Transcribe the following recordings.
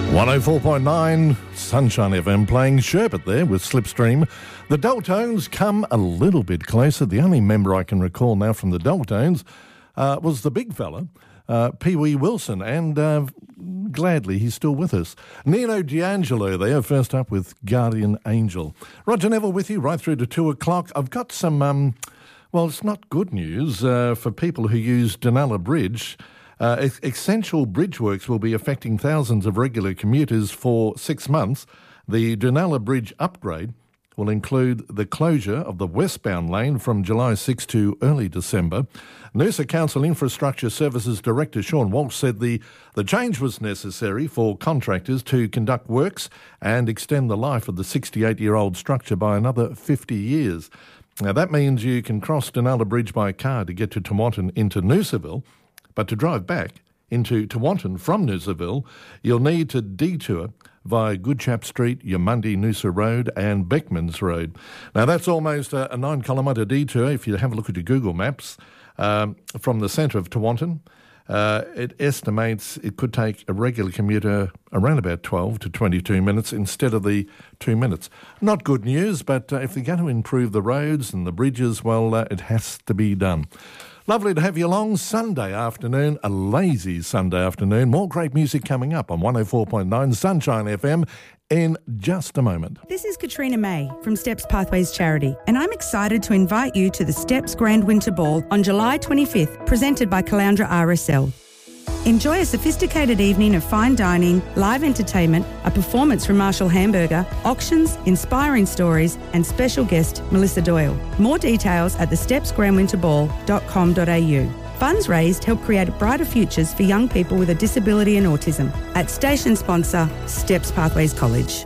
104.9 Sunshine FM playing Sherbet there with Slipstream. The Deltones come a little bit closer. The only member I can recall now from the Deltones was the big fella, Pee Wee Wilson, and gladly he's still with us. Nino D'Angelo there, first up with Guardian Angel. Roger Neville with you right through to 2 o'clock. I've got some, well, it's not good news for people who use Dunalla Bridge. Essential bridge works will be affecting thousands of regular commuters for 6 months. The Dunalla Bridge upgrade will include the closure of the westbound lane from July 6 to early December. Noosa Council Infrastructure Services Director Sean Walsh said the change was necessary for contractors to conduct works and extend the life of the 68-year-old structure by another 50 years. Now, that means you can cross Dunalla Bridge by car to get to Tewantin into Noosaville, but to drive back into Tewantin from Noosaville, you'll need to detour via Goodchap Street, Yamundi Noosa Road and Beckmans Road. Now, that's almost a 9-kilometre detour if you have a look at your Google Maps from the centre of Tewantin. It estimates it could take a regular commuter around about 12 to 22 minutes instead of the 2 minutes. Not good news, but if they're going to improve the roads and the bridges, well, it has to be done. Lovely to have you along Sunday afternoon, a lazy Sunday afternoon. More great music coming up on 104.9 Sunshine FM in just a moment. This is Katrina May from Steps Pathways Charity, and I'm excited to invite you to the Steps Grand Winter Ball on July 25th, presented by Caloundra RSL. Enjoy a sophisticated evening of fine dining, live entertainment, a performance from Marshall Hamburger, auctions, inspiring stories, and special guest Melissa Doyle. More details at thestepsgrandwinterball.com.au. Funds raised help create brighter futures for young people with a disability and autism. At station sponsor, Steps Pathways College.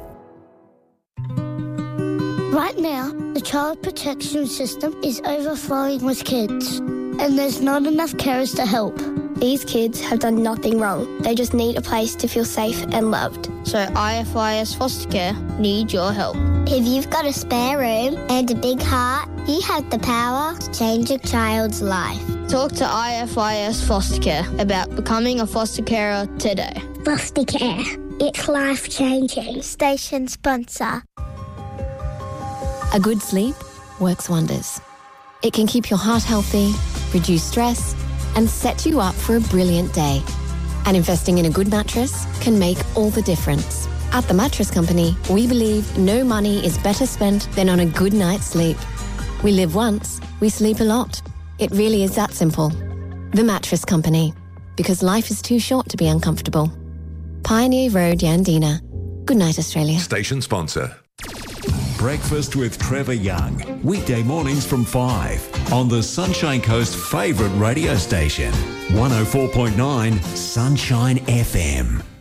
Right now, the child protection system is overflowing with kids, and there's not enough carers to help. These kids have done nothing wrong. They just need a place to feel safe and loved. So IFIS Foster Care need your help. If you've got a spare room and a big heart, you have the power to change a child's life. Talk to IFIS Foster Care about becoming a foster carer today. Foster care. It's life-changing. Station sponsor. A good sleep works wonders. It can keep your heart healthy, reduce stress, and set you up for a brilliant day. And investing in a good mattress can make all the difference. At The Mattress Company, we believe no money is better spent than on a good night's sleep. We live once, we sleep a lot. It really is that simple. The Mattress Company, because life is too short to be uncomfortable. Pioneer Road, Yandina. Good night, Australia. Station sponsor. Breakfast with Trevor Young. Weekday mornings from 5 on the Sunshine Coast's favourite radio station. 104.9 Sunshine FM.